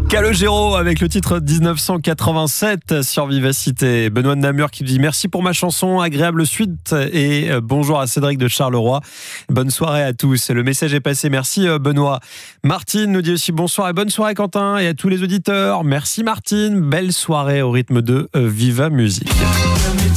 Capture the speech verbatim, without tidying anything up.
Calogero avec le titre dix-neuf cent quatre-vingt-sept sur Vivacité. Benoît de Namur qui dit merci pour ma chanson, agréable suite et bonjour à Cédric de Charleroi. Bonne soirée à tous. Le message est passé. Merci Benoît. Martine nous dit aussi bonsoir et bonne soirée Quentin et à tous les auditeurs. Merci Martine. Belle soirée au rythme de Viva Musique.